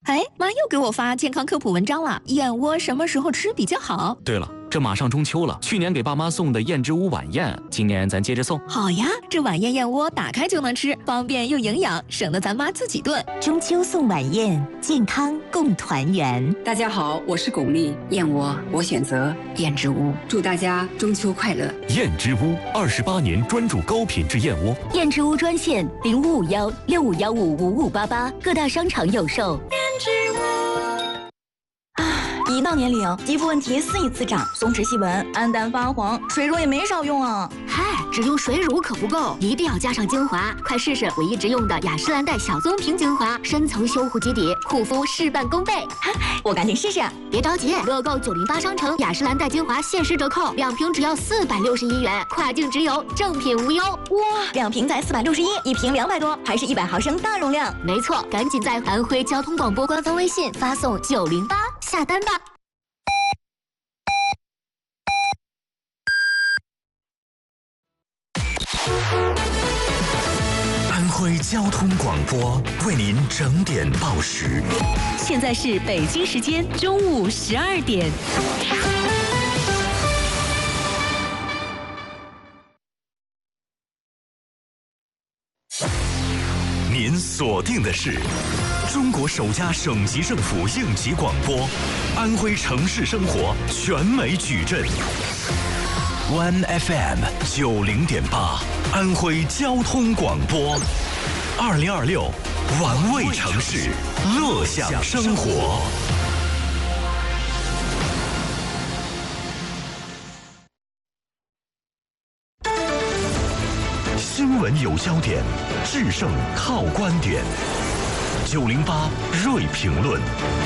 哎，妈又给我发健康科普文章了，燕窝什么时候吃比较好？ 对了，这马上中秋了，去年给爸妈送的燕之屋晚宴，今年咱接着送。 好呀，这晚宴燕窝打开就能吃，方便又营养，省得咱妈自己炖。 中秋送晚宴，健康共团圆。 大家好，我是巩俐，燕窝我选择燕之屋，祝大家中秋快乐。 燕之屋28年专注高品质燕窝。 燕之屋专线0551651588，各大商场有售。 一到年龄，肌肤问题肆意滋长，松弛细纹，暗淡发黄，水乳也没少用啊。 嗨，只用水乳可不够，一定要加上精华。快试试我一直用的雅诗兰黛小棕瓶精华，深层修护基底，护肤事半功倍。 我赶紧试试。 别着急，乐购908商城雅诗兰黛精华限时折扣，2瓶只要461元，跨境直邮，正品无忧。 哇，2瓶才461，一瓶200多，还是100毫升大容量。 没错，赶紧在安徽交通广播官方微信发送908下单吧。 安徽交通广播为您整点报时。 现在是北京时间中午12点。 您锁定的是中国首家省级政府应急广播，安徽城市生活全美矩阵。One FM 90.8，安徽交通广播，2026玩味城市，乐享生活。新闻有焦点，制胜靠观点。908锐评论。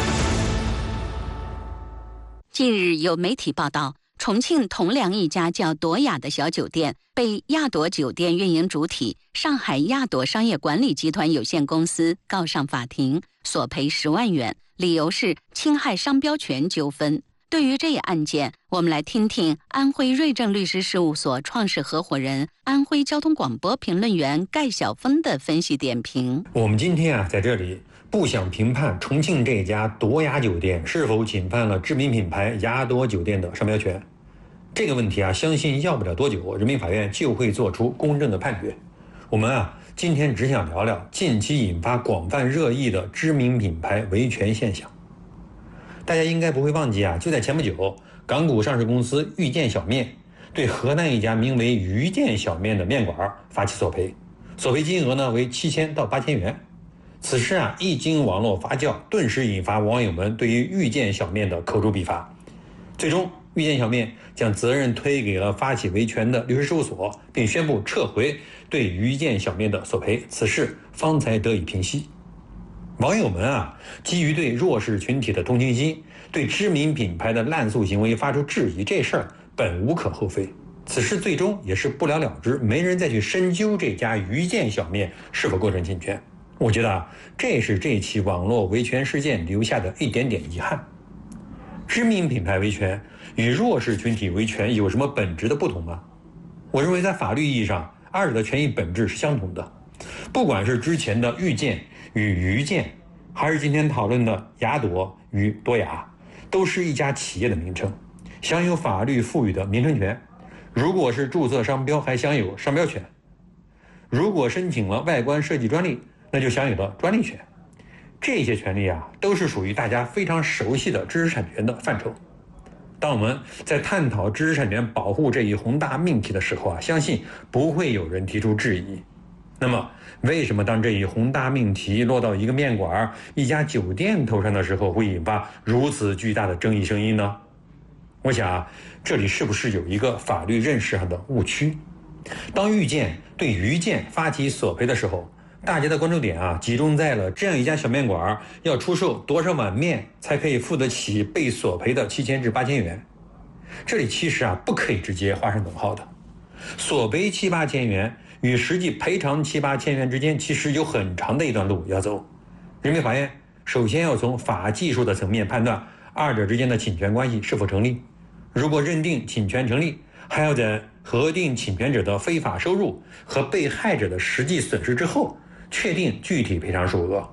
近日有媒体报道，重庆铜梁一家叫朵雅的小酒店被亚朵酒店运营主体上海亚朵商业管理集团有限公司告上法庭，索赔10万元，理由是侵害商标权纠纷。对于这一案件，我们来听听安徽瑞正律师事务所创始合伙人、安徽交通广播评论员盖晓峰的分析点评。 我们今天在这里不想评判重庆这家朵雅酒店是否侵犯了知名品牌亚朵酒店的商标权。这个问题相信要不了多久，人民法院就会做出公正的判决。我们今天只想聊聊近期引发广泛热议的知名品牌维权现象。大家应该不会忘记就在前不久，港股上市公司遇见小面对河南一家名为遇见小面的面馆发起索赔，索赔金额为7000到8000元。此事一经网络发酵，顿时引发网友们对于遇见小面的口诛笔伐。最终遇见小面将责任推给了发起维权的律师事务所，并宣布撤回对遇见小面的索赔，此事方才得以平息。网友们基于对弱势群体的同情心，对知名品牌的滥诉行为发出质疑，这事儿本无可厚非。此事最终也是不了了之，没人再去深究这家遇见小面是否构成侵权。我觉得这是这起网络维权事件留下的一点点遗憾。知名品牌维权与弱势群体维权有什么本质的不同吗？我认为在法律意义上，二者的权益本质是相同的。不管是之前的遇见与遇见，还是今天讨论的亚朵与朵雅，都是一家企业的名称，享有法律赋予的名称权。如果是注册商标，还享有商标权；如果申请了外观设计专利，那就享有了专利权。这些权利都是属于大家非常熟悉的知识产权的范畴。当我们在探讨知识产权保护这一宏大命题的时候相信不会有人提出质疑。那么为什么当这一宏大命题落到一个面馆、一家酒店头上的时候，会引发如此巨大的争议声音呢？我想这里是不是有一个法律认识上的误区？当遇见对遇见发起索赔的时候，大家的关注点集中在了这样一家小面馆要出售多少碗面才可以付得起被索赔的7000至8000元。这里其实不可以直接画上等号的。索赔7、8千元与实际赔偿7、8千元之间其实有很长的一段路要走。人民法院首先要从法技术的层面判断二者之间的侵权关系是否成立。如果认定侵权成立，还要在核定侵权者的非法收入和被害者的实际损失之后，确定具体赔偿数额。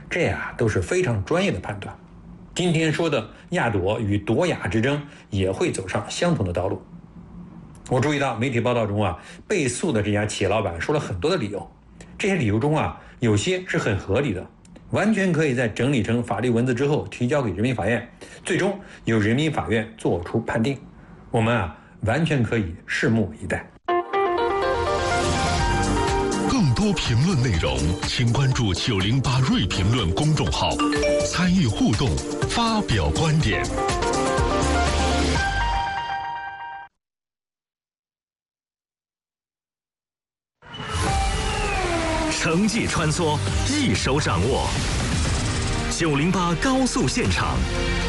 这呀都是非常专业的判断。今天说的亚朵与朵雅之争也会走上相同的道路。我注意到媒体报道中被诉的这家企业老板说了很多的理由，这些理由中有些是很合理的，完全可以在整理成法律文字之后提交给人民法院，最终由人民法院做出判定。我们完全可以拭目以待。 更多评论内容，请关注908瑞评论公众号，参与互动，发表观点。 城际穿梭，一手掌握。908高速现场，